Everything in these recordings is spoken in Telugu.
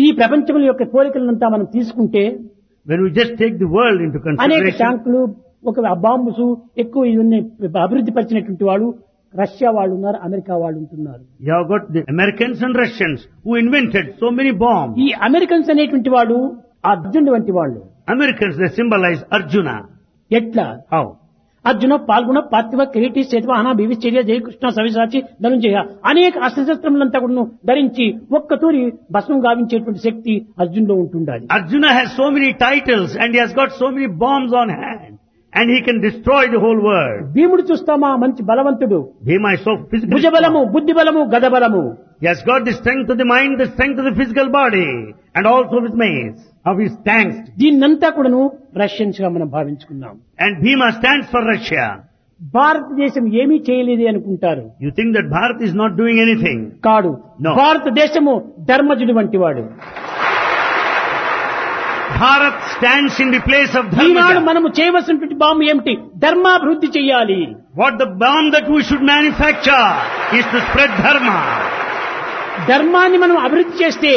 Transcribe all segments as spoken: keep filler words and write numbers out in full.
ఈ ప్రపంచం యొక్క పోలికలంతా మనం తీసుకుంటే When we just take the world into అనేక consideration, ట్యాంకులు ఒక బాంబుస్ ఎక్కువ ఇవన్నీ అభివృద్ధి పరిచినటువంటి వాళ్ళు రష్యా వాళ్ళు ఉన్నారు, అమెరికా వాళ్ళు ఉంటున్నారు. you have got the Americans and Russians who invented so many bombs. ఈ అమెరికన్స్ అనేటువంటి వాళ్ళు అర్జునుడు వంటి వాళ్ళు. Americans, they symbolize Arjuna. ఎట్లా? How? అర్జున పాల్గొన పార్థివ కిరీటి చేతవాహన భీవిశ్చర్య జయకృష్ణ సవిసాచి ధనుంజయ అనేక అస్త్రశస్త్రములంతా కూడా ధరించి ఒక్కతూరి భస్మం గావించేటువంటి శక్తి అర్జునులో ఉంటుండాలి. Arjuna has so many titles and he has got so many bombs on hand and he can destroy the whole world. భీముడు చూస్తామా మంచి బలవంతుడు, Bhima is so physically భుజ బలము strong. బుద్ధి బలము గద బలము. He has got the strength of the mind, the strength of the physical body and also his mace, of his tanks. దీన్నంతా కూడాను రష్యన్స్ గా మనం భావించుకున్నాం. And Bhima stands for Russia. భారతదేశం ఏమీ చేయలేదు అనుకుంటారు. You think that Bharat is not doing anything? కాడు. No. భారతదేశము ధర్మజుడు వంటి వాడు. Bharat stands in the place of Eenadu Dharma. మనము చేయవలసినటువంటి బాంబు ఏమిటి? ధర్మాభివృద్ధి చెయ్యాలి. What the bomb that we should manufacture is to spread Dharma. ధర్మాన్ని మనం అభివృద్ధి చేస్తే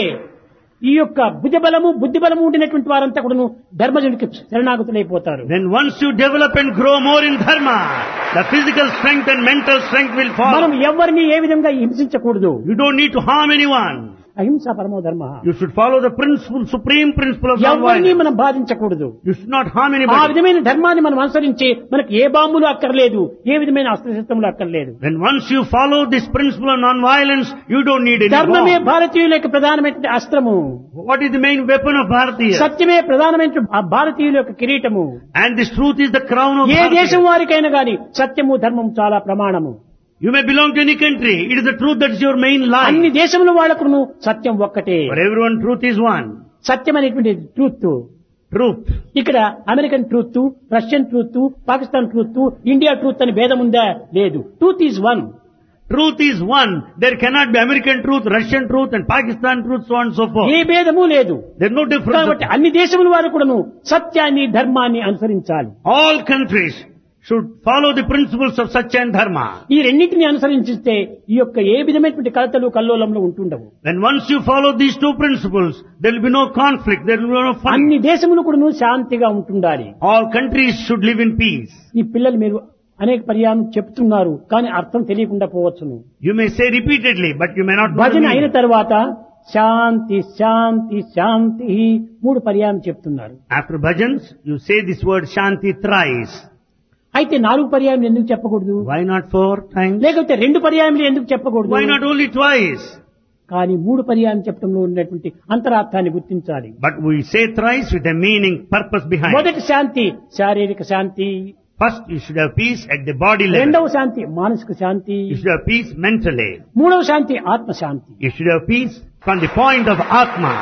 ఈ యొక్క భుజబలము బుద్ధి బలము ఉండినటువంటి వారంతా కూడాను ధర్మజుడికి శరణాగతులైపోతారు. Then once you develop and grow more in Dharma, the physical strength and mental strength will మనం follow. ఎవరిని ఏ విధంగా హింసించకూడదు. You don't need to harm anyone. అహింస పరమో ధర్మ. You should follow the principle, supreme principle of ఎవరిని non-violence. మనం బాధించకూడదు. You should not harm ఆ anybody. విధమైన ధర్మాన్ని మనం అనుసరించి మనకు ఏ బాంబులు అక్కర్లేదు, ఏ విధమైన అస్త్రశస్త్రములు అక్కర్లేదు. Then once you follow this principle of non-violence, you don't need any ధర్మమే bomb. భారతీయుల యొక్క ప్రధానమైన అస్త్రము. What is the main weapon of Bharatiya? సత్యమే ప్రధానమైన ఆ భారతీయుల యొక్క కిరీటము. And this truth is the crown of ఏ దేశం Bharatiya. వారికైనా గాని సత్యము ధర్మం చాలా ప్రమాణము. You may belong to any country. It is the truth that is your main అన్ని line. దేశముల వాళ్ళకును సత్యం ఒక్కటే. For everyone, truth is one. సత్యం అనేటువంటి ట్రూత్. Truth. ఇక్కడ American truth, Russian truth, Pakistan truth, India truth అని భేదం ఉందా? లేదు. Truth is one. Truth is one. There cannot be American truth, Russian truth and Pakistan truth, so on and so forth. ఏ భేదము లేదు. There is no difference. కాబట్టి అన్ని దేశముల వారు కూడాను సత్యాన్ని ధర్మాన్ని అనుసరించాలి. All countries should follow the principles of Satya and Dharma. ఈ రెండింటిని అనుసరించిస్తే ఈ యొక్క ఏ విధమైనటువంటి కలతలు కల్లోలంలో ఉంటుండవు. When once you follow these two principles, there will be no conflict, there will be no fight. అన్ని దేశములు కూడాను శాంతిగా ఉంటుండాలి. All countries should live in peace. ఈ పిల్లలు మీరు అనేక పర్యాయం చెప్తున్నారు కానీ అర్థం తెలియకుండా పోవచ్చును. You may say repeatedly, but you may not know the భజన అయిన meaning. తర్వాత శాంతి శాంతి శాంతి మూడు పర్యాయం చెప్తున్నారు. After bhajans, you say this word Shanti thrice. అయితే నాలుగు పర్యాయం ఎందుకు చెప్పకూడదు? Why not four times? లేకపోతే రెండు పర్యాయములు ఎందుకు చెప్పకూడదు? Why not only twice? కానీ మూడు పర్యాయం చెప్పడంలో ఉన్నటువంటి అంతరార్థాన్ని గుర్తించాలి. But we say thrice with a meaning, purpose behind. మొదటి శాంతి శారీరక శాంతి, First, you should have peace at the body రెండవ level. శాంతి మానసిక శాంతి, You should have peace mentally. మూడవ శాంతి ఆత్మ శాంతి. You should have peace from the point of Atma.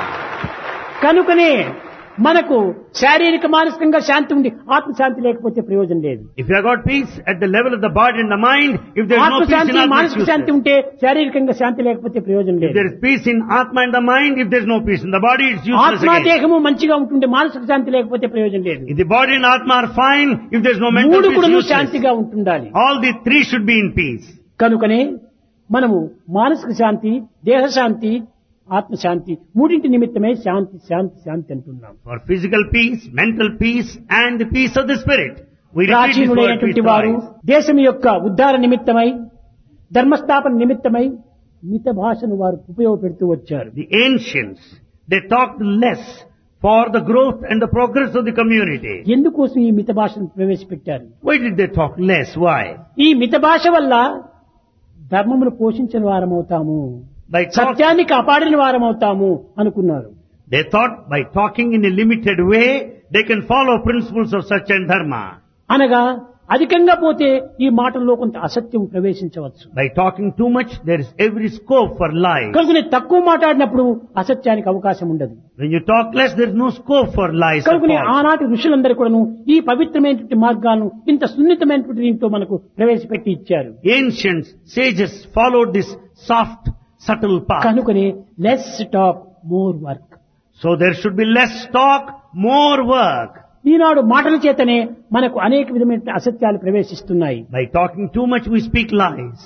కనుకనే మనకు శారీరక మానసికంగా శాంతి ఉంది, ఆత్మ శాంతి లేకపోతే ప్రయోజనం లేదు. If you have got peace at the level of the body and the mind, if there is ఆత్మ no peace in Shanti Atma, it's మానసిక శాంతి useless. ఉంటే శారీరకంగా శాంతి లేకపోతే ప్రయోజనం If లేదు. there is peace in Atma and the mind, if there is no peace in the body, it's useless ఆత్మ again. దేహము మంచిగా ఉంటుంటే మానసిక శాంతి లేకపోతే ప్రయోజనం లేదు. If the body and Atma are fine, if there is no mental మూడు peace, కూడా useless. శాంతిగా ఉంటుండాలి. All the three should be in peace. కనుకనే మనము మానసిక శాంతి, దేహ శాంతి, ఆత్మ శాంతి మూడింటి నిమిత్తమే శాంతి శాంతి శాంతి అంటున్నాం. For physical peace, mental peace and the peace of the spirit. We repeat this word ప్రాచీనులైనటువంటి వారు twice. దేశం యొక్క ఉద్ధార నిమిత్తమై ధర్మస్థాపన నిమిత్తమై మిత భాషను వారు ఉపయోగపెడుతూ వచ్చారు. The ancients, they talked less for the growth and the progress of the community. ఎందుకోసం ఈ మిత భాషను ప్రవేశపెట్టారు? Why did they talk less? Why? ఈ మిత భాష వల్ల ధర్మమును పోషించిన వారమవుతాము, By talk, సత్యాన్ని కాపాడిన వారమవుతాము అనుకున్నారు. they thought by talking in a limited way, they can follow principles of Satya and Dharma. అనగా అధికంగా పోతే ఈ మాటల్లో కొంత అసత్యం ప్రవేశించవచ్చు. By talking too much, there is every scope for lies. కనుకనే తక్కువ మాట్లాడినప్పుడు అసత్యానికి అవకాశం ఉండదు. When you talk less, there is no scope for lies. or కనుకనే false. ఆనాటి ఋషులందరూ కూడాను ఈ పవిత్రమైనటువంటి మార్గాలను ఇంత సున్నితమైనటువంటి దీంతో మనకు ప్రవేశపెట్టి ఇచ్చారు. Ancients, sages followed this soft, subtle path. కనుకనే less talk more work. So there should be less talk, more work. ఈనాడు మాటల చేతనే మనకు అనేక విధమైన అసత్యాలు ప్రవేశిస్తున్నాయి. By talking too much, we speak lies.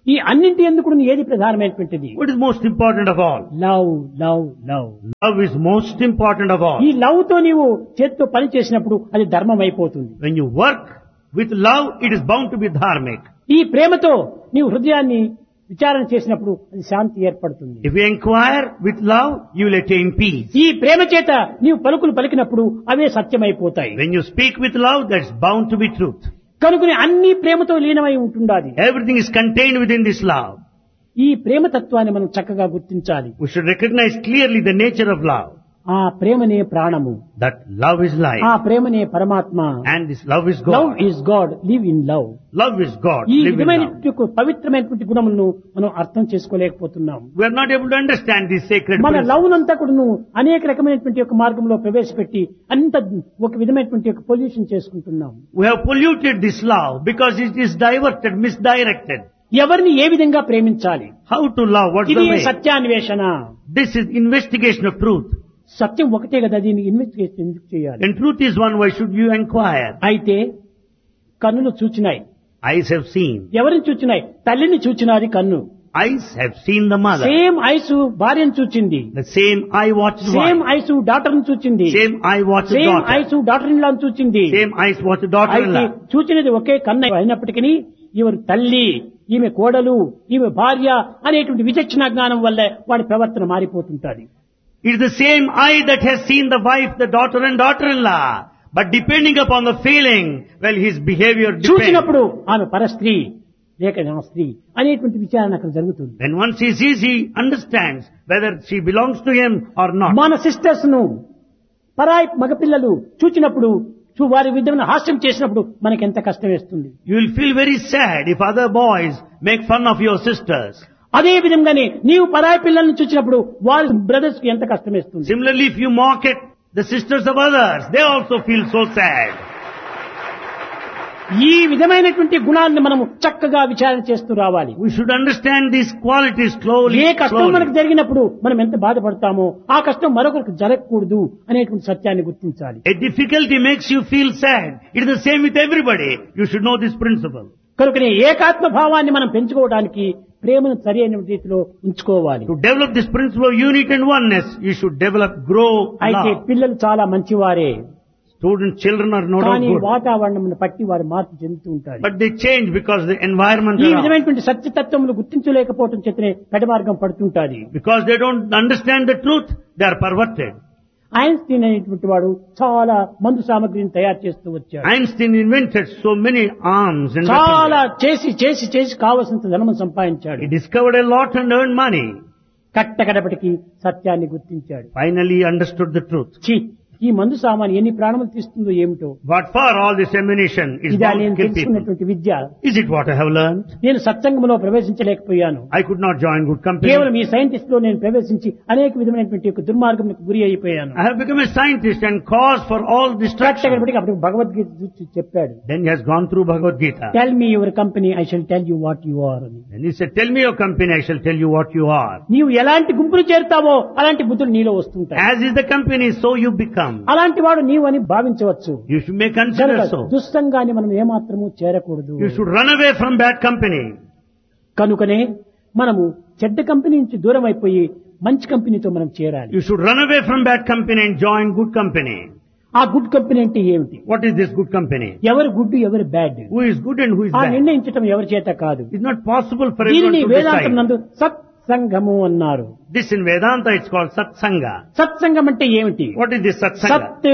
ఈ అన్నింటి ఎందుకు ఏది ప్రధానమైనటువంటిది? What is most important of all? Love love love. Love is most important of all. ఈ లవ్ తో నీవు చేత్తో పని చేసినప్పుడు అది ధర్మం అయిపోతుంది. When you work with love, it is bound to be dharmic. ఈ ప్రేమతో నీవు హృదయాన్ని విచారణ చేసినప్పుడు అది శాంతి ఏర్పడుతుంది. If you inquire with love, you will attain peace. ఈ ప్రేమ చేత నీవు పలుకులు పలికినప్పుడు అవే సత్యమైపోతాయి. When you speak with love, that's bound to be truth. కనుకనే అన్ని ప్రేమతో లీనమై ఉంటుండాలి. Everything is contained within this love. ఈ ప్రేమ తత్వాన్ని మనం చక్కగా గుర్తించాలి. We should recognize clearly the nature of love. ఆ ప్రేమనే ప్రాణము. That love is life. ఆ ప్రేమనే పరమాత్మ. And this love is God. Love is God, live in love. Love is God. ఈ Live in విధమైన love. పవిత్రమైనటువంటి గుణములను మనం అర్థం చేసుకోలేకపోతున్నాం. We are not able to understand these sacred మన principles. లవ్ నంతా కూడా అనేక రకమైనటువంటి ఒక మార్గంలో ప్రవేశపెట్టి అంత ఒక విధమైనటువంటి ఒక పొల్యూషన్ చేసుకుంటున్నాం. We have polluted this love because it is diverted, misdirected. ఎవరిని ఏ విధంగా ప్రేమించాలి? How to love? What's ఇది the way? సత్యాన్వేషణ. This is investigation of truth. సత్యం ఒకటే కదా, దీన్ని ఇన్వెస్టిగేషన్ ఎందుకు చేయాలి? And truth is one, why should you inquire? అయితే కన్నులు చూచినాయి. Eyes have seen. ఎవరిని చూచినాయి? తల్లిని చూచినాది కన్ను. Eyes have seen the mother. Same ice భార్యను చూచింది. The same eye watched same wife. Ice daughter ను చూచింది. Same eye watched same daughter. Ice daughter in లాను చూచింది. Same eyes watched అయితే daughter-in-law. చూచినది ఒకే కన్ను అయినప్పటికీ ఈమె తల్లి, ఈమె కోడలు, ఈమె భార్య అనేటువంటి విచక్షణ జ్ఞానం వల్ల వాడి ప్రవర్తన మారిపోతుంటది. It is the same eye that has seen the wife, the daughter and daughter-in-law. But depending upon the feeling, well, his behavior depends. చూసినప్పుడు ఆమె పరస్త్రీ లేక నా స్త్రీ అనేటువంటి విచారణ అక్కడ జరుగుతుంది. When once he sees, he understands whether she belongs to him or not. మన సిస్టర్స్ ను పరాయి మగపిల్లలు చూచినప్పుడు చూ- వారి విధమైన హాస్యం చేసినప్పుడు మనకి ఎంత కష్టం వేస్తుంది. You will feel very sad if other boys make fun of your sisters. అదే విధంగానే నీవు పరాయి పిల్లల్ని చూసినప్పుడు వారి బ్రదర్స్ కి ఎంత కష్టం వేస్తుంది. Similarly, if you mock at the sisters of others, they also feel so sad. ఈ విధమైనటువంటి గుణాలను మనం చక్కగా విచారణ చేస్తూ రావాలి. We should understand these qualities slowly, ఏ కష్టం మనకు slowly. జరిగినప్పుడు మనం ఎంత బాధపడతామో ఆ కష్టం మరొకరికి జరగకూడదు అనేటువంటి సత్యాన్ని గుర్తించాలి. A difficulty makes you feel sad. It is the same with everybody. You should know this principle. కనుకనే ఏకాత్మ భావాన్ని మనం పెంచుకోవడానికి ప్రేమను సరైన రీతిలో ఉంచుకోవాలి. To develop this principle of unity and oneness, you should develop, grow అయితే love. పిల్లలు చాలా మంచివారే, Students, children are no doubt కానీ good. వాతావరణం పట్టి వారు మార్పు చెందుతూ ఉంటారు. But they change because the environment ఈ around. విధమైనటువంటి సత్యతత్వములు గుర్తించలేకపోవడం చేతనే పెడమార్గం పడుతుంటాది. Because they don't understand the truth, they are perverted. Einstein అనేటువంటి వాడు చాలా మందు సామగ్రిని తయారు చేస్తూ వచ్చాడు. Einstein invented so many arms and చాలా weapons. చేసి చేసి చేసి కావలసినంత ధనము సంపాదించాడు. He discovered a lot and earned money. కట్టకడపటికి సత్యాన్ని గుర్తించాడు. Finally he understood the truth. ఛీ, ఈ మందు సామాన్ ఎన్ని ప్రాణములు తీస్తుందో ఏమిటో, But for all this ammunition is ఇదా bound నేను to kill people. తెలుసుకున్నటువంటి విద్య. Is it what I have learned? నేను సత్సంగంలో ప్రవేశించలేకపోయాను. I could not join good company. కేవలం ఈ సైంటిస్ట్ లో నేను ప్రవేశించి అనేక విధమైనటువంటి ఒక దుర్మార్గంకు గురి అయిపోయాను. I have become a scientist and cause for all destruction. కట్టకడపటికి అప్పుడు భగవద్గీత చూసి చెప్పాడు, Then he has gone through Bhagavad Gita. Tell me your company, I shall tell you what you are అని. And he said, tell me your company, I shall tell you what you are. నీవు ఎలాంటి గుంపులు చేరుతావో అలాంటి బుద్ధులు నీలో వస్తుంటాయి. As is the company, so you become. అలాంటి వాడు నీవు అని భావించవచ్చు. You should may consider కనుక so. దుస్సంగాన్ని మనం ఏమాత్రము చేరకూడదు. You should run away from bad company. కనుకనే మనము చెడ్డ కంపెనీ నుంచి దూరం అయిపోయి మంచి కంపెనీతో మనం చేరాలి. You should run away from bad company and join good company. ఆ గుడ్ కంపెనీ అంటే ఏమిటి? What is this good company? ఎవరు గుడ్ ఎవరు bad Who is good and who is ఆ bad? నిర్ణయించటం ఎవరి చేత కాదు. It's not possible for everyone దీనిని to వేదాంతం decide. నందు సత్సంగము అన్నారు. This in Vedanta it's called Satsanga. సత్సంగం అంటే ఏమిటి? What is this Satsanga? సత్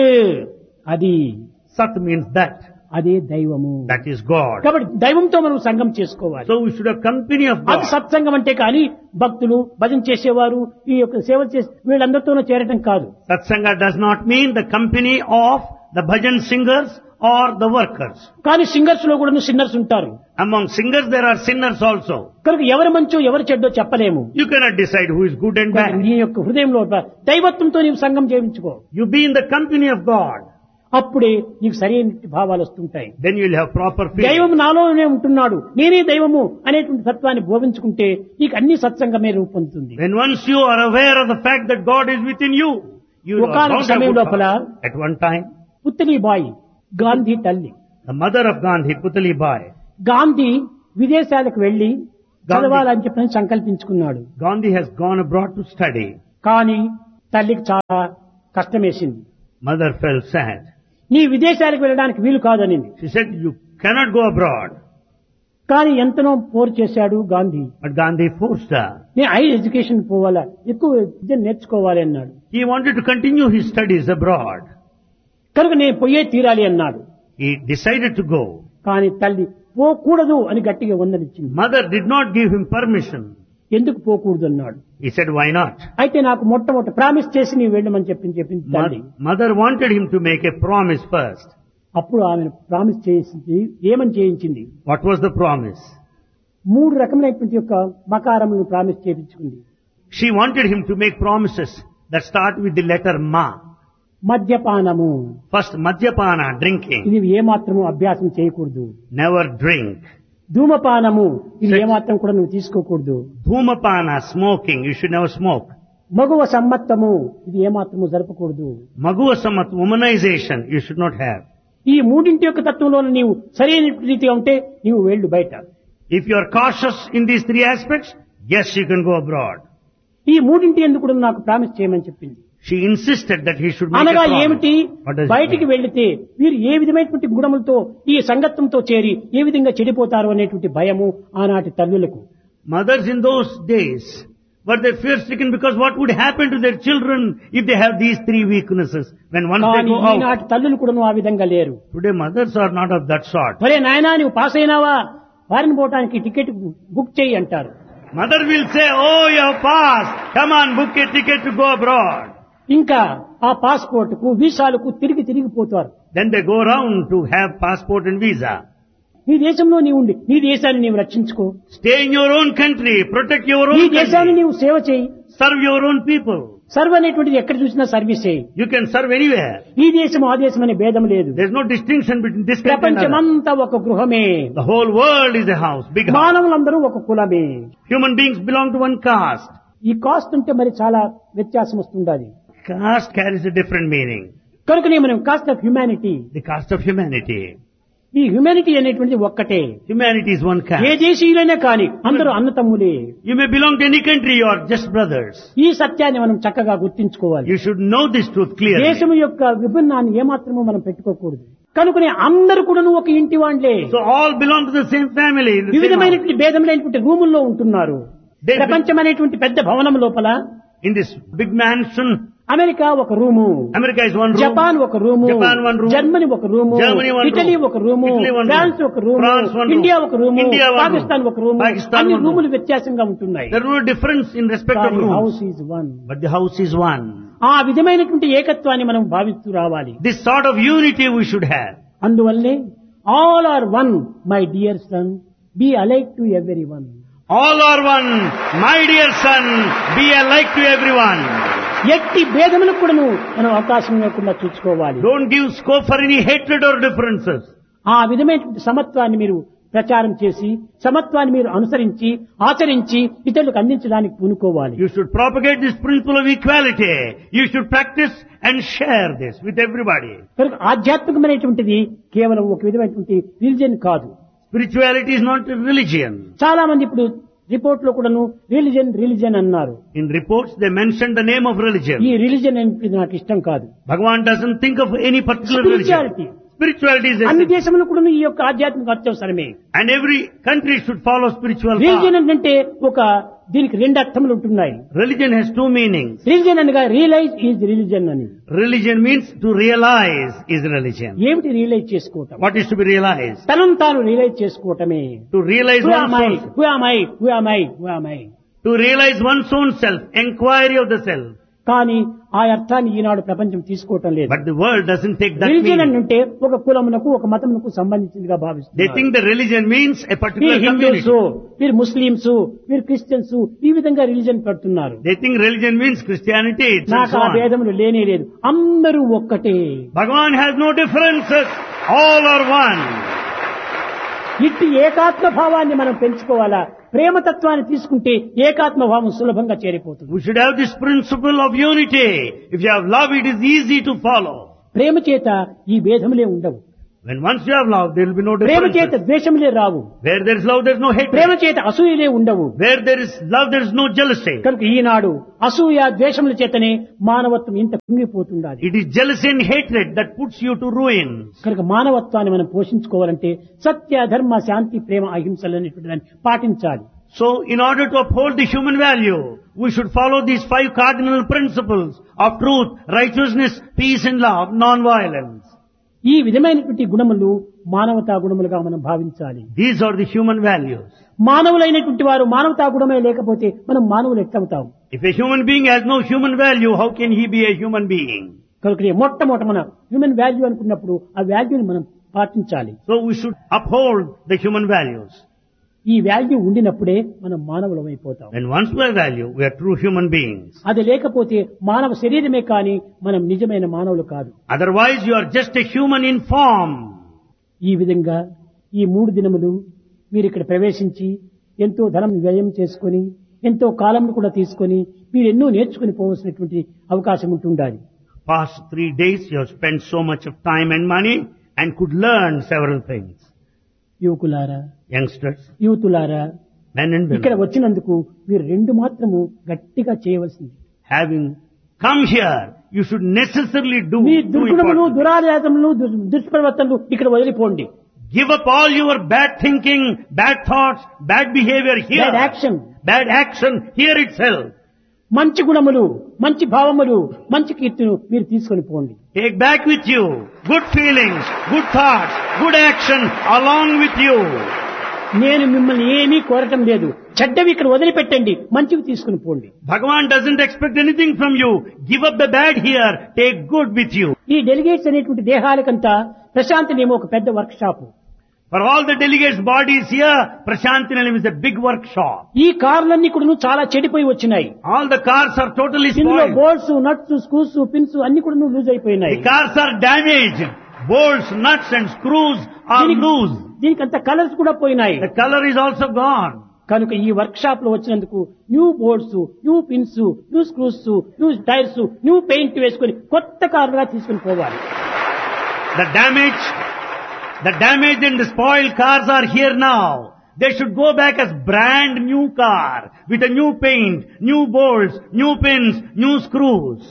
అది, Sat means that. అదే దైవము. That is God. కాబట్టి దైవంతో మనం సంగం చేసుకోవాలి. So we should have company of అది God. సత్సంగం అంటే కానీ భక్తులు భజన చేసేవారు ఈ యొక్క సేవ చేసే వీళ్ళందరితోనూ చేరటం కాదు. Satsanga does not mean the company of the bhajan singers or the workers. కానీ సింగర్స్ లో కూడా సిన్నర్స్ ఉంటారు. Among singers there are sinners also. కనుక ఎవరు మంచో ఎవరు చెడ్డో చెప్పలేము. You cannot decide who is good and bad. నీ యొక్క హృదయంలో దైవత్వంతో నీవు సంగం చేయించుకో. You be in the company of God. అప్పుడే నీకు సరైన భావాలు వస్తుంటాయి. Then you will have proper feeling. దైవం నాలోనే ఉంటున్నాడు, నేనే దైవము అనేటువంటి తత్వాన్ని బోధించుకుంటే నీకు అన్ని సత్సంగమే రూపొందుతుంది. When once you are aware of the fact that God is within you, you are ఒకానొక bound to have సమయం good లోపల thoughts. At one time, పుత్లి బాయి గాంధీ తల్లి, the mother of Gandhi, Putali Bai, Gandhi విదేశాలకు వెళ్లి చదవాలని చెప్పి సంకల్పించుకున్నాడు. Gandhi has gone abroad to study. కానీ తల్లికి చాలా కష్టమేసింది. Mother felt sad. నీ విదేశాలకు వెళ్ళడానికి వీలు కాదనింది. She said, you cannot go abroad. కానీ ఎంతనో పోరు చేశాడు Gandhi. But Gandhi forced her. నేను హై ఎడ్యుకేషన్ పోవాలా, ఎక్కువ విద్య నేర్చుకోవాలి అన్నాడు. He wanted to continue his studies abroad. కనుక నేను పోయే తీరాలి అన్నాడు. He decided to go. కానీ తల్లి పోకూడదు అని గట్టిగా వందనిచ్చింది. Mother did not give him permission. ఎందుకు పోకూడదు అన్నాడు. He said, why not? అయితే నాకు మొట్టమొదటి ప్రామిస్ చేసి నీవు వెళ్ళమని చెప్పింది చెప్పింది తల్లి. Mother wanted him to make a promise first. అప్పుడు ఆమె ప్రామిస్ చేసింది. ఏమని చేయించింది? What was the promise? మూడు రకమైనటువంటి యొక్క మకారములను promise చేయించుకుంది. She wanted him to make promises that start with the letter Ma. మద్యపానము. First, Madhyapana, drinking. ఇది ఏమాత్రము అభ్యాసం చేయకూడదు. Never drink. ధూమపానము. ఇది ఏమాత్రం కూడా నువ్వు తీసుకోకూడదు. Dhumapana, smoking. You should never smoke. మగువ సమ్మత్తము. ఇది ఏమాత్రము జరపకూడదు. Maguvasamat, womanization. You should not have. ఈ మూడింటి యొక్క తత్వంలో నీవు సరైన రీతిగా ఉంటే నీవు వెళ్ళు బయట. If you are cautious in these three aspects, yes, you can go abroad. ఈ మూడింటి ఎందుకు కూడా నాకు ప్రామిస్ చేయమని చెప్పింది. She insisted that he should make a అనగా promise. ఏమిటి? What does it బయటికి mean? వెళ్లితే వీరు ఏ విధమైనటువంటి గుణములతో ఈ సంగత్వంతో చేరి ఏ విధంగా చెడిపోతారు అనేటువంటి భయము ఆనాటి తల్లులకు. Mothers in those days were they fear-stricken because what would happen to their children if they have these three weaknesses when once they కానీ go out? ఈనాటి తల్లులు కూడా ఆ విధంగా లేరు. Today mothers are not of that sort. ఒరే నాయనా నువ్వు పాస్ అయినావా, వారిని పోవటానికి టికెట్ బుక్ చేయి అంటారు. Mother will say, oh, you have passed. Come on, book a ticket to go abroad. ఇంకా ఆ పాస్పోర్ట్ కు వీసాలకు తిరిగి తిరిగిపోతారు. Then they go around to have passport and visa. నీ దేశంలో నీవు ఉండి నీ దేశాన్ని నీవు రక్షించుకో. Stay in your own country. Protect your నీ own దేశాన్ని country. నీవు సేవ చేయి. Serve your own people. Serve అనేటువంటిది ఎక్కడ చూసినా సర్వీస్ చేయి. You can serve anywhere. ఈ దేశం ఆ దేశం అనే భేదం లేదు. There's no distinction between this country and another. ప్రపంచమంతా ఒక గృహమే. The whole world is a house, big house. మానవులందరూ ఒక కులమే. Human beings belong to one caste. ఈ కాస్ట్ ఉంటే మరి చాలా వ్యత్యాసం వస్తుండాలి. Caste carries a different meaning. కనుకనే మనం cost of humanity. The caste of humanity. ఈ హ్యుమానిటీ అనేటువంటిది ఒక్కటే. Humanity is one A caste. దేశీయులైనా కానీ అందరూ అన్నతమ్ములే. You may belong to any country, you are just brothers. ఈ సత్యాన్ని మనం చక్కగా గుర్తించుకోవాలి. You should know this truth clearly. దేశం యొక్క విభిన్నాన్ని ఏమాత్రమూ మనం పెట్టుకోకూడదు. కనుకనే అందరూ కూడా ఒక ఇంటి వాళ్ళే. So all belong to the same family. In the same house. వివిధమైనటువంటి భేదములైనటువంటి రూముల్లో ఉంటున్నారు. They- ప్రపంచం అనేటువంటి పెద్ద భవనం లోపల In this big mansion, America ఒక room, America is one room. Japan ఒక room, Japan one room. Germany ఒక room, Germany one Italy room. ఒక room, Italy one room. France ఒక room, France one room. India ఒక room, India one room. Pakistan ఒక రూము. Pakistan అన్ని one room. రూములు వ్యత్యాసంగా ఉంటున్నాయి. There is no difference in respect of rooms. House is one. But the house is one. ఆ విధమైనటువంటి ఏకత్వాన్ని మనం భావిస్తూ రావాలి. This sort of unity we should have. అందువల్లే all are one my dear son, be alike to every one. All are one. My dear son, be alike to everyone. ఎట్టి భేదములకు కూడా మనం అవకాశం లేకుండా చూసుకోవాలి. Don't give scope for any hatred or differences. ఆ విధమైనటువంటి సమత్వాన్ని మీరు ప్రచారం చేసి సమత్వాన్ని మీరు అనుసరించి ఆచరించి ఇతరులకు అందించడానికి పూనుకోవాలి. You should propagate this principle of equality. You should practice and share this with everybody. కనుక ఆధ్యాత్మికమైనటువంటిది కేవలం ఒక విధమైనటువంటి రిలిజియన్ కాదు. Spirituality is not a religion. చాలా మంది ఇప్పుడు రిపోర్ట్ లో కూడాను రిలిజన్ రిలిజన్ అన్నారు. In reports they mention the name of religion. ఈ రిలిజన్ అనేది నాకు ఇష్టం కాదు. Bhagavan doesn't think of any particular Spirituality. religion. Spirituality is అన్ని essential. దేశంలో కూడా ఈ యొక్క ఆధ్యాత్మిక అత్యవసరమే. And every country should follow spiritual religion path. అంటే ఒక దీనికి రెండు అర్థములు ఉంటున్నాయి. Religion has two meanings. Religion అనగా రియలైజ్ ఈజ్ రిలిజన్ అని. Religion means to realize is religion. ఏమిటి రియలైజ్ చేసుకోవటం? What is to be realized? తనను తాను రియలైజ్ చేసుకోవటమే. To realize Who one's am I? own, Who am I? Who am I? Who am I? to realize one's own self, inquiry of the self. కానీ ఆ అర్థాన్ని ఈనాడు ప్రపంచం తీసుకోవటం లేదు. But the world doesn't take that religion meaning. అంటే ఒక కులమునకు ఒక మతమునకు సంబంధించిందిగా They భావిస్తున్నారు. think the religion means a particular వీరు హిందూస్, community. వీరు ముస్లింస్, వీరు క్రిస్టియన్స్, ఈ విధంగా రిలిజన్ పెడుతున్నారు. They think religion means Christianity. It's and నాకు so ఆ on. భేదములు లేనే లేదు. అందరూ ఒక్కటే. Bhagavan has no differences. All are one. ఇట్టి ఏకాత్మ భావాన్ని మనం పెంచుకోవాలా. ప్రేమతత్వాన్ని తీసుకుంటే ఏకాత్మ భావం సులభంగా చేరిపోతుంది. We should have this principle of unity. If you have love, it is easy to follow. ప్రేమ చేత ఈ భేదములే ఉండవు. When once you have love, there will be no ప్రేమ చేత difference. ద్వేషములే Rao. Where there is love, there is no Prema hatred. చేత అసూయలే ఉండవు. Where there is love, there is no jealousy. కనుక ఈనాడు అసూయ ద్వేషముల చేతనే మానవత్వం ఇంత కుంగిపోతుండాలి. It is jealousy and hatred that puts you to ruin. కనుక మానవత్వాన్ని మనం పోషించుకోవాలంటే సత్య ధర్మ శాంతి ప్రేమ అహింసలు అనేటువంటి దాన్ని పాటించాలి. So, in order to uphold the human value, we should follow these five cardinal principles of truth, righteousness, peace and love, non-violence. ఈ విధమైనటువంటి గుణములు మానవతా గుణములుగా మనం భావించాలి. These are the human values. మానవులైనటువంటి వారు మానవతా గుణమే లేకపోతే మనం మానవులు ఎట్లవుతాం? If a human being has no human value, how can he be a human being? కనుక మొట్టమొదట మన హ్యూమన్ వాల్యూ అనుకున్నప్పుడు ఆ వాల్యూని మనం పాటించాలి. So we should uphold the human values. ఈ వాల్యూ ఉండినప్పుడే మనం మానవులమైపోతాం. And once we have value, we are true human beings. అది లేకపోతే మానవ శరీరమే కానీ మనం నిజమైన మానవులు కాదు. Otherwise, you are just a human in form. ఈ విధంగా ఈ మూడు దినములు మీరు ఇక్కడ ప్రవేశించి ఎంతో ధనం వ్యయం చేసుకొని ఎంతో కాలం కూడా తీసుకొని మీరు ఎన్నో నేర్చుకుని పోవలసినటువంటి అవకాశం ఉంటుండాలి. Past three days, you have spent so much of time and money and could learn several things. యువకులారా, Youngsters, యువతులారా, men and ఇక్కడ women, వచ్చినందుకు మీరు రెండు మాత్రము గట్టిగా చేయవలసింది. having come here, you should necessarily do me two దుర్గుణములు important things. దురాచారములు దుర్- దుష్ప్రవర్తనలు ఇక్కడ వదిలిపోండి. Give up all your bad thinking, bad thoughts, bad behavior here. Bad action. Bad action here itself. మంచి గుణములు, మంచి భావములు, మంచి కీర్తిను మీరు తీసుకొని పోండి. Take back with you good feelings, good thoughts, good action along with you. నేను మిమ్మల్ని ఏమీ కోరటం లేదు. చెడ్డవి ఇక్కడ వదిలిపెట్టండి, మంచివి తీసుకుని పోండి. Bhagavan doesn't expect anything from you. Give up the bad here, take good with you. ఈ డెలిగేట్స్ అనేటువంటి దేహాలకంతా ప్రశాంతినేమో ఒక పెద్ద work shop. For all the delegates' bodies here, Prashantinam is a big workshop. ఈ కార్లన్నీ కూడా చాలా చెడిపోయి వచ్చినాయి. All the cars are totally ఇందులో spoiled. Bolts, nuts, screws, pins అన్ని కూడా లూజ్ అయిపోయినాయి. The cars are damaged. Bolts, nuts and screws are దీనికి- loose. దీనికి అంత కలర్స్ కూడా పోయినాయి. The color is also gone. కనుక ఈ వర్క్ షాప్ లో వచ్చినందుకు new boards, new pins, new screws, new tyres, new paint వేసుకొని కొత్త కారుగా తీసుకుని పోవాలి. The damage, the damaged and the spoiled cars are here now. They should go back as brand new car with a new paint, new bolts, new pins, new screws.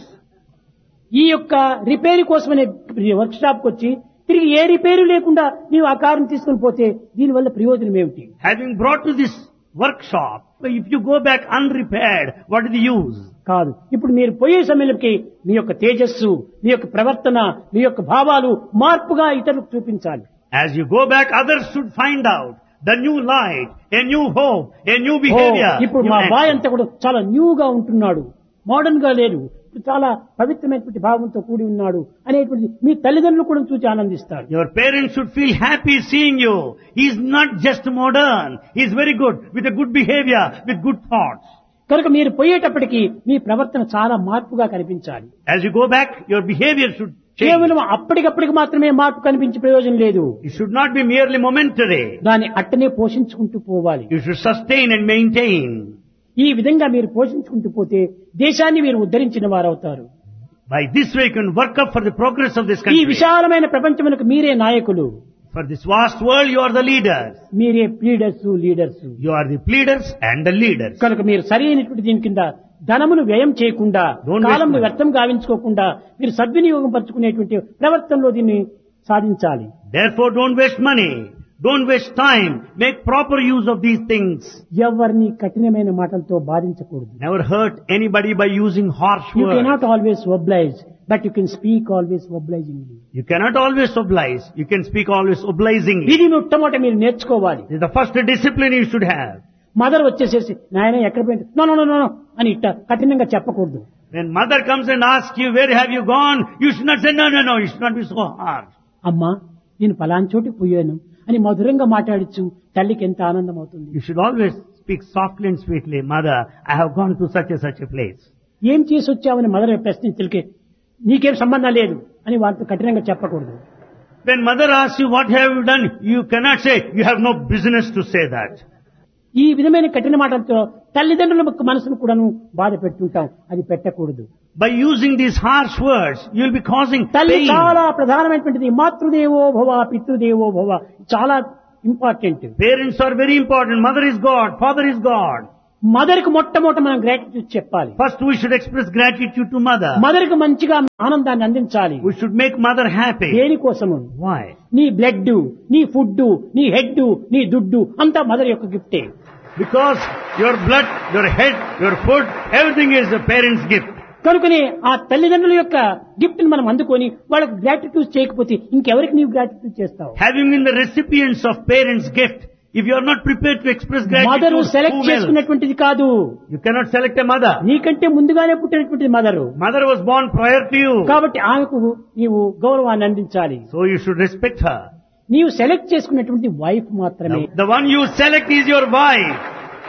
ఈ యొక్క రిపేర్ కోసమనే వర్క్ షాప్ కు వచ్చి తిరిగి ఏ రిపేరు లేకుండా నీవు ఆ కారుని తీసుకుని పోతే దీనివల్ల ప్రయోజనం ఏమిటి? Having brought to this workshop, if you go back unrepaired, what is the use? కాదు. ఇప్పుడు మీరు పోయే సమయంలోకి మీ యొక్క తేజస్సు, మీ యొక్క ప్రవర్తన, మీ యొక్క భావాలు మార్పుగా ఇతరులకు చూపించాలి. As you go back, others should find out the new light, a new hope, a new oh, behavior. ఇప్పుడు new మా బాయ్ action. అంతా కూడా చాలా న్యూగా ఉంటున్నాడు, మోడర్న్ గా లేడు, ఇప్పుడు చాలా పవిత్రమైనటువంటి భావంతో కూడి ఉన్నాడు అనేటువంటి మీ తల్లిదండ్రులు కూడా చూసి ఆనందిస్తారు. Your parents should feel happy seeing you. He is not just modern. He is very good, with a good behavior, with good thoughts. కనుక మీరు పోయేటప్పటికి మీ ప్రవర్తన చాలా మార్పుగా కనిపించాలి. As you go back, your behavior should change. కేవలం అప్పటికప్పటికి మాత్రమే మార్పు కనిపించే ప్రయోజనం లేదు. It should not be merely momentary. దాన్ని అట్టనే పోషించుకుంటూ పోవాలి. You should sustain and maintain. ఈ విధంగా మీరు పోషించుకుంటూ పోతే దేశాన్ని మీరు ఉద్ధరించిన వారవుతారు. By this way you can work up for the progress of this ఈ country. విశాలమైన ప్రపంచమునకు మీరే నాయకులు, For this vast world you are the leaders. మీరే pleaders, leaders. You are the pleaders and the leaders. కనుక మీరు సరైనటువంటి దీని కింద ధనమును వ్యయం చేయకుండా, Don't waste కాలంను money. వ్యర్థం గావించుకోకుండా మీరు సద్వినియోగం పరుచుకునేటువంటి ప్రవర్తనలో దీన్ని సాధించాలి. Therefore don't waste money. Don't waste time. Make proper use of these things. ఎవరిని కఠినమైన మాటలతో బాధించకూడదు. Never hurt anybody by using harsh You words. cannot always oblige, but you can speak always obligingly. You cannot always oblige. You can speak always obligingly. ఇది మొట్టమొదట మీరు నేర్చుకోవాలి. This is the first discipline you should have. Mother వచ్చేసేసి నాయన ఎక్కడ పోయింది, నో నో నో నో అని ఇట్ట కఠినంగా చెప్పకూడదు. When mother comes and asks you, where have you gone? You should not say, no, no, no. You should not be so harsh. అమ్మా నేను పలానా చోటికి పోయాను అని మధురంగా మాట్లాడచ్చు, తల్లికి ఎంత ఆనందం అవుతుంది. You should always speak softly and sweetly. Mother, I have gone to such and such a place. ఏం చేసి వచ్చావని మదర్ ప్రశ్నించలికే నీకేం సంబంధం లేదు అని వారితో కఠినంగా చెప్పకూడదు. When mother asks you, what have you done? You cannot say, you have no business to say that. ఈ విధమైన కఠిన మాటలతో తల్లిదండ్రుల యొక్క మనసును కూడాను బాధ పెడుతుంటాం. అది పెట్టకూడదు. By using these harsh words, you will be causing తల్లి pain. చాలా ప్రధానమైనటువంటిది. మాతృదేవో భవ, పితృదేవో భవ చాలా important. Parents are very important. Mother is God, father is God. Mother కు మొట్టమొదట మనం గ్రాటిట్యూడ్ చెప్పాలి. First we should express gratitude to mother. Mother కు మంచిగా ఆనందాన్ని అందించాలి. We should make mother happy. దేనికోసము? Why? నీ బ్లడ్, నీ ఫుడ్, నీ హెడ్, నీ దుడ్డు అంతా మదర్ యొక్క గిఫ్టే. Because your blood, your head, your food, everything is the parent's gift. కనుకనే ఆ తల్లిదండ్రుల యొక్క గిఫ్ట్ ని మనం అందుకొని వాళ్ళకు గ్రాటిట్యూడ్ చేయకపోతే ఇంకెవరికి నీవు గ్రాటిట్యూడ్ చేస్తావు? Having been the recipients of parents' gift, if you are not prepared to express mother gratitude, select whom else? చేసుకున్నటువంటిది కాదు. You cannot select a mother. నీకంటే ముందుగానే పుట్టినటువంటిది mother. Mother was born prior to you. కాబట్టి ఆమెకు నీవు గౌరవాన్ని అందించాలి. So you should respect her. నీవు సెలెక్ట్ చేసుకున్నటువంటి వైఫ్ మాత్రమే. The, the one you select is your wife.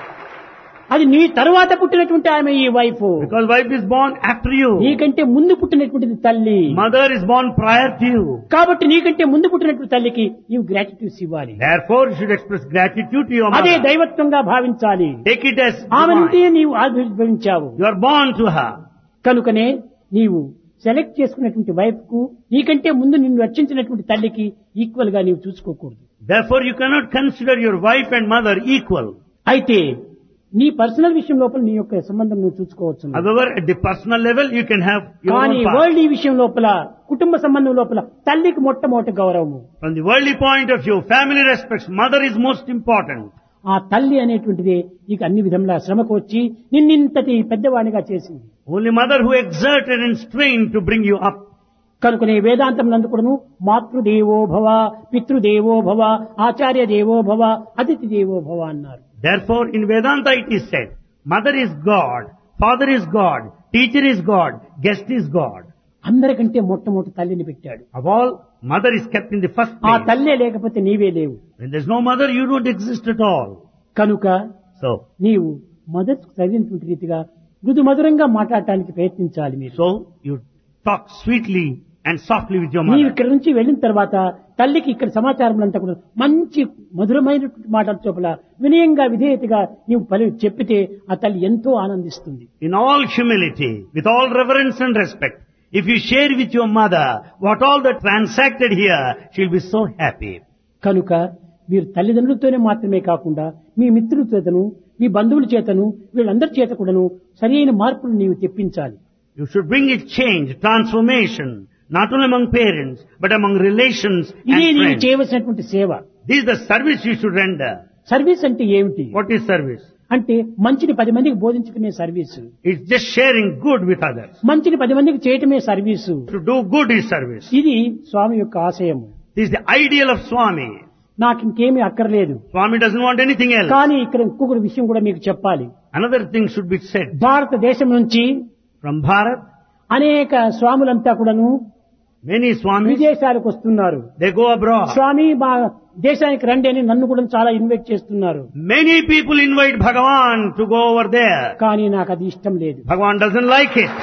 అది నీ తరువాత పుట్టినటువంటి ఆమె ఈ wife. Because wife is born after you. నీకంటే ముందు పుట్టినటువంటిది తల్లి. Mother is born prior to you. కాబట్టి నీకంటే ముందు పుట్టినటువంటి తల్లికి నీవు గ్రాటిట్యూడ్స్ ఇవ్వాలి. Therefore you should express gratitude to your అదే mother. దైవత్వంగా భావించాలి. Take it as ఆమె నుండి divine. నీవు ఆవిర్భవించావు. You are born to her. కనుకనే నీవు సెలెక్ట్ చేసుకున్నటువంటి వైఫ్ కు నీకంటే ముందు నిన్ను రక్షించినటువంటి తల్లికి ఈక్వల్ గా నీవు చూసుకోకూడదు. Therefore you cannot consider your wife and mother equal. అయితే నీ పర్సనల్ విషయం లోపల నీ యొక్క సంబంధం నువ్వు చూసుకోవచ్చు. However, at the personal level you can have your కానీ own path. వరల్డ్ ఈ విషయం లోపల కుటుంబ సంబంధం లోపల తల్లికి మొట్టమొదటి గౌరవము. From the worldly point of view, family respects, mother is most important. ఆ తల్లి అనేటువంటిది నీకు అన్ని విధంగా శ్రమకు వచ్చి నిన్నింతటి పెద్దవాడిగా చేసింది. Only mother who exerted and strained to bring you up. కనుకనే వేదాంతం నందుకుడును మాతృదేవో భవ, పితృదేవో భవ, ఆచార్య దేవో భవ, అతిథి దేవో భవ అన్నారు. Therefore, in Vedanta it is said, mother is God, father is God, teacher is God, guest is God. అందరికంటే మొట్టమొదటి తల్లిని పెట్టాడు. Of all, mother is kept in the first ఆ place. తల్లే లేకపోతే నీవే లేవు. When there is no mother, you don't exist at all. కనుక So, నీవు మదర్ చదివినటువంటి రీతిగా మృదు మధురంగా మాట్లాడటానికి ప్రయత్నించాలి. మీరు so you talk sweetly and softly with your నీవు mother. ఇక్కడ నుంచి వెళ్ళిన తర్వాత తల్లికి ఇక్కడ సమాచారం అంతా కూడా మంచి మధురమైనటువంటి మాటల చోపల వినయంగా విధేయతగా నీవు పలి చెప్పితే ఆ తల్లి ఎంతో ఆనందిస్తుంది. In all humility, with all reverence and respect, if you share with your mother what all that transacted here, she'll be so happy. కనుక మీరు తల్లిదండ్రులతోనే మాత్రమే కాకుండా మీ మిత్రుల చేతను, మీ బంధువుల చేతను, వీళ్ళందరి చేత కూడాను సరైన మార్పులు నీవు తెప్పించాలి. You should bring a change, transformation, not only among parents, but among relations ఇదే and నీవు friends. చేయవలసినటువంటి సేవ. This is the service you should render. Service అంటే ఏమిటి? What is service? అంటే మంచిని పది మందికి బోధించడమే service. It's just sharing good with others. మంచిని పది మందికి చేయటమే service. To do good is service. ఇది స్వామి యొక్క ఆశయము. This is the ideal of Swami. నాకు ఇంకేమీ అక్కర్లేదు. Swami doesn't want anything else. కానీ ఇక్కడ ఇంకొక విషయం కూడా మీకు చెప్పాలి. Another thing should be said. భారతదేశం నుంచి From Bharat, అనేక స్వాములంతా కూడాను many Swamis, విదేశాలకు వస్తున్నారు. they go abroad. స్వామి మా దేశానికి రండి అని నన్ను కూడా చాలా ఇన్వైట్ చేస్తున్నారు. Many people invite Bhagavan to go over there. కానీ నాకు అది ఇష్టం లేదు. Bhagavan doesn't like it.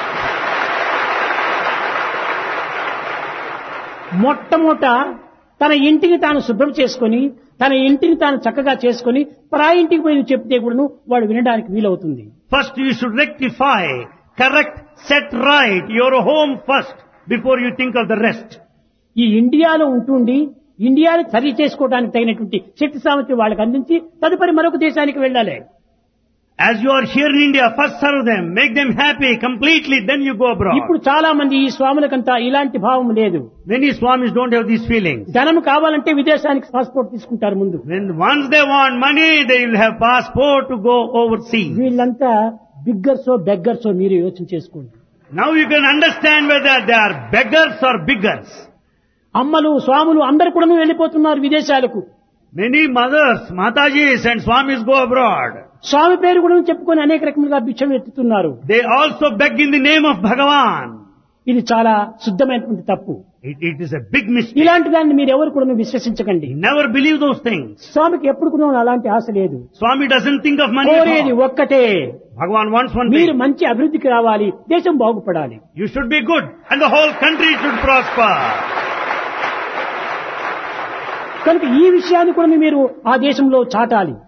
మొట్టమొదట తన ఇంటిని తాను శుభ్రం చేసుకొని తన ఇంటిని తాను చక్కగా చేసుకొని పరాయి ఇంటికి పోయి నువ్వు చెప్తే కూడాను వాడు వినడానికి వీలవుతుంది. First you should rectify, correct, set right your home first before you think of the rest. ఈ ఇండియాలో ఉంటుండి ఇండియాని సరి చేసుకోవడానికి తగినటువంటి శక్తి సామర్థ్యం వాళ్ళకి అందించి తదుపరి మరొక దేశానికి వెళ్ళాలి. As you are here in India, first serve them, make them happy completely, then you go abroad. ఇప్పుడు చాలా మంది ఈ స్వాములకంతా ఇలాంటి భావం లేదు. Many Swamis don't have these feelings. ధనం కావాలంటే విదేశానికి పాస్పోర్ట్ తీసుకుంటారు ముందు. When once they want money, they will have passport to go overseas. వీళ్ళంతా బిగ్గర్సో బెగ్గర్సో మీరు యోచన చేసుకోండి. Now you can understand whether they are beggars or biggers. అమ్మలు స్వాములు అందరు కూడా వెళ్ళిపోతున్నారు విదేశాలకు. Many mothers, Matajis and Swamis go abroad. స్వామి పేరు కూడా చెప్పుకొని అనేక రకములుగా భిక్షం ఎత్తుతున్నారు. They also beg in the name of Bhagavan. ఇది చాలా శుద్ధమైనటువంటి తప్పు. It, it is a big mistake. ఇలాంటి దాన్ని మీరు ఎవరు కూడా విశ్వసించకండి. Never believe those things. స్వామికి ఎప్పుడు కూడా అలాంటి ఆశ లేదు. Swami doesn't think of money at కోరేది all. ఒక్కటే, Bhagavan wants one మీరు thing. మంచి అభివృద్ధికి రావాలి, దేశం బాగుపడాలి. You should be good and the whole country should prosper. కనుక ఈ విషయాన్ని కూడా మీరు ఆ దేశంలో చాటాలి.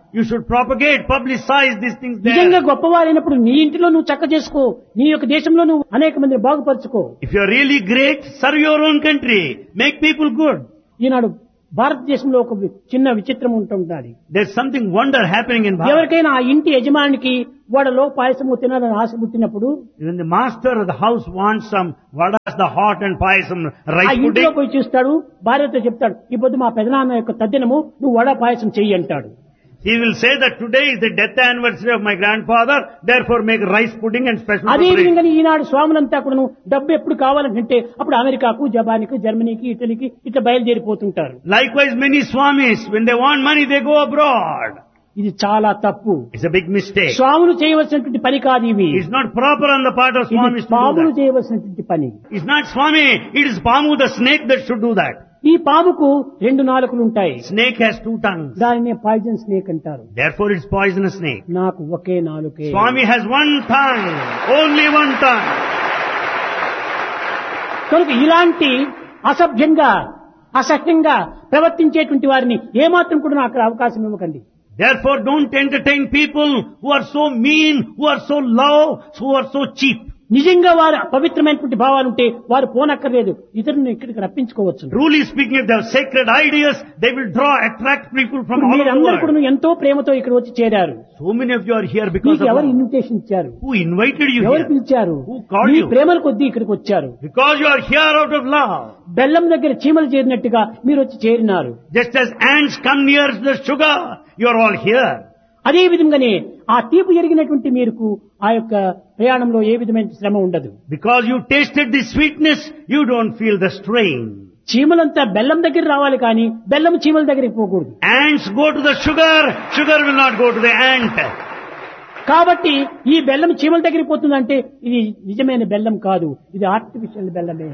You should propagate, publicize these things నిజంగా there. గొప్పవారైనప్పుడు నీ ఇంటిలో నువ్వు చక్క చేసుకో, నీ యొక్క దేశంలో నువ్వు అనేక మందిని బాగుపరచుకో. If you are really great, serve your own country. Make people good. ఈనాడు భారతదేశంలో ఒక చిన్న విచిత్రం ఉంటుండాలి. There's something wonder happening in Bharat. ఎవరికైనా ఆ ఇంటి యజమానికి వాడలో పాయసము తినాలని ఆశ పుట్టినప్పుడు When the master of the house wants some vadas, the hot and payasam, ఆ rice ఇంట్లో pudding, పోయి చూస్తాడు, భార్యతో చెప్తాడు, ఈ పొద్దు మా పెదనాన్న యొక్క తద్దినము, నువ్వు వడ పాయసం చెయ్యి అంటాడు. he will say that today is the death anniversary of my grandfather, therefore make rice pudding and special అదే preparation. విధంగా ఈనాడు స్వాములంతా కూడాను డబ్బు ఎప్పుడు కావాలంటే అప్పుడు అమెరికాకు, జపాన్కు, జర్మనీకి, ఇటలీకి ఇట్లా బయలుదేరిపోతుంటారు. Likewise, many swamis, when they want money, they go abroad. ఇది చాలా తప్పు. It's a big mistake. స్వాములు చేయవలసినటువంటి పని కాదు ఇవి. It's not proper on the part of ఇది swamis to do పాములు that. చేయవలసినటువంటి పని. It's not swami, it is Pamu the snake that should do that. ఈ పాముకు రెండు నాలుకలు ఉంటాయి. Snake has two tongues. దానినే పాయిజన్ స్నేక్ అంటారు. Therefore it's poisonous snake. నాకు ఒకే నాలుకే. Swami has one tongue, only one tongue. కనుక ఇలాంటి అసభ్యంగా అసహ్యంగా ప్రవర్తించేటువంటి వారిని ఏమాత్రం కూడా నాకు అవకాశం ఇవ్వకండి. Therefore don't entertain people who are so mean, who are so low, who are so cheap. నిజంగా వారు పవిత్రమైనటువంటి భావాలు ఉంటే వారు పోనక్కర్లేదు, ఇతరులను ఇక్కడికి రప్పించుకోవచ్చు. Truly speaking, if they have sacred ideas, they will draw, attract people from all over the మీరందరూ కూడా world. ఎంతో ప్రేమతో ఇక్కడ వచ్చి చేరారు. So many of you are here because మీకు of ఎవరు love. ఇన్విటేషన్ ఇచ్చారు? Who invited you ఎవరు here? పిలిచారు? Who called me you? ప్రేమల కొద్దీ ఇక్కడికి వచ్చారు. Because you are here out of love. బెల్లం దగ్గర చీమలు చేరినట్టుగా మీరు వచ్చి చేరినారు. Just as ants come near the sugar, you are all here. అదే విధంగానే ఆ తీపి ఎరిగినటువంటి మీకు ఆ యొక్క ప్రయాణంలో ఏ విధమైన శ్రమ ఉండదు. Because you tasted the sweetness, you don't feel the strain. చీమలంతా బెల్లం దగ్గర రావాలి కానీ బెల్లం చీమల దగ్గరికి పోకూడదు. Ants go to the sugar, sugar will not go to the ant. కాబట్టి ఈ బెల్లం చీమల దగ్గరికి పోతుందంటే ఇది నిజమైన బెల్లం కాదు, ఇది ఆర్టిఫిషియల్ బెల్లమే.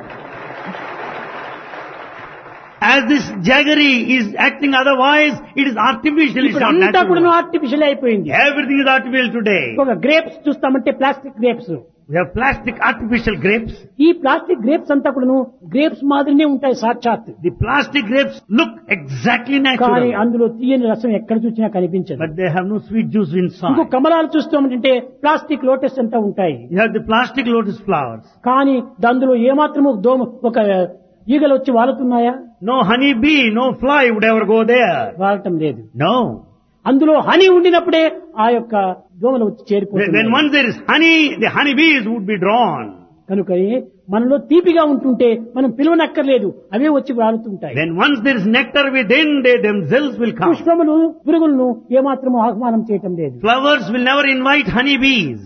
As this jaggery is acting otherwise, it is artificial, it's ఇప్పుడు not అంతా కూడా natural. ఆర్టిఫిషియల్ అయిపోయింది. Everything is artificial today. ఒక grapes చూస్తామంటే plastic grapes. We have plastic artificial grapes. ఈ ప్లాస్టిక్ గ్రేప్స్ అంతా కూడా గ్రేప్స్ మాదిరినే ఉంటాయి సాక్షాత్. The plastic grapes look exactly కానీ natural, అందులో తీయని రసం ఎక్కడ చూసినా కనిపించదు. but they have no sweet juice ఇంకో inside. కమలాలు చూస్తామంటే ప్లాస్టిక్ లోటస్ అంతా ఉంటాయి. You have the plastic lotus flowers. కానీ అందులో ఏమాత్రము దోమ ఒక ఈగలు వచ్చి వాలుతున్నాయా? No honey bee, no fly would ever go there. వాలటం లేదు. No. అందులో హనీ ఉండినప్పుడే ఆ యొక్క దోమలు వచ్చి When, చేరిపోతాయి. when once there is honey, the honey bees would be drawn. కనుక మనలో తీపిగా ఉంటుంటే మనం పిలువనక్కర్లేదు, అవే వచ్చి వాలుతుంటాయి. When once there is nectar within, they themselves will come. పుష్పములు పురుగులను ఏమాత్రము ఆహ్వానం చేయటం లేదు. Flowers will never invite honey bees.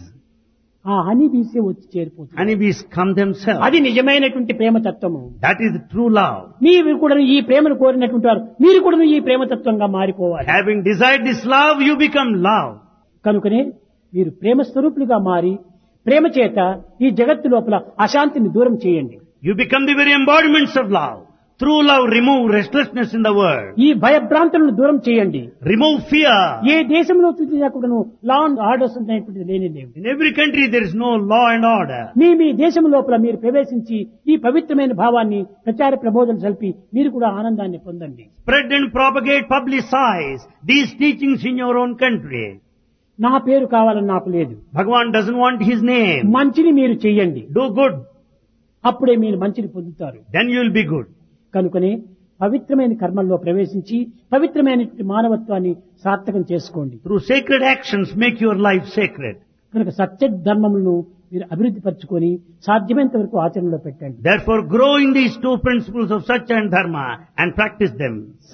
ఆ హనీ బీసే వచ్చి చేరిపోతుంది. Honey bees come themselves. అది నిజమైనటువంటి ప్రేమ తత్వము. That is the true love. మీరు కూడా ఈ ప్రేమను కోరినటువంటి వారు మీరు కూడా ఈ ప్రేమతత్వంగా మారిపోవాలి. Having desired this love, you become love. కనుకనే మీరు ప్రేమ స్వరూపులుగా మారి ప్రేమ చేత ఈ జగత్తు లోపల అశాంతిని దూరం చేయండి. You become the very embodiments of love. Through love, remove restlessness in the world. ఈ భయభ్రాంతులను దూరం చేయండి. Remove fear. ఏ దేశంలో చూసినా కూడాను లా అండ్ ఆర్డర్స్ అనేటువంటిది లేని లేవు. In every country, there is no law and order. మీ మీ దేశం లోపల మీరు ప్రవేశించి ఈ పవిత్రమైన భావాన్ని ప్రచార ప్రబోధన జరిపి మీరు కూడా ఆనందాన్ని పొందండి. Spread and propagate, publicize these teachings in your own country. నా పేరు కావాలని నాకు లేదు. Bhagavan doesn't want his name. మంచిని మీరు చెయ్యండి, Do good, అప్పుడే మీరు మంచిని పొందుతారు. then you will be good. కనుకనే పవిత్రమైన కర్మల్లో ప్రవేశించి పవిత్రమైనటువంటి మానవత్వాన్ని సార్థకం చేసుకోండి. Through sacred actions, make your life sacred. కనుక సత్య ధర్మములను మీరు అభివృద్ధి పరచుకొని సాధ్యమైనంత వరకు ఆచరణలో పెట్టండి. Therefore, grow in these two principles of Satya and Dharma and practice them.